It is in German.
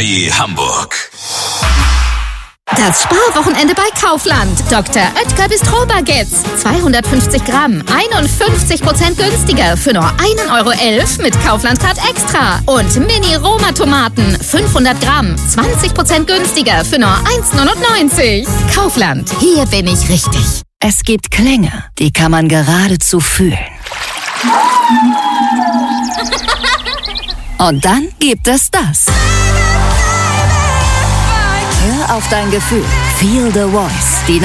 Energy Hamburg. Das Sparwochenende bei Kaufland. Dr. Oetker Bistro-Baguettes. 250 Gramm, 51% günstiger für nur 1,11 € mit Kaufland-Card Extra. Und Mini-Roma-Tomaten, 500 Gramm, 20% günstiger für nur 1,99 €. Kaufland, hier bin ich richtig. Es gibt Klänge, die kann man geradezu fühlen. Und dann gibt es das. Hör auf dein Gefühl. Feel the Voice. Die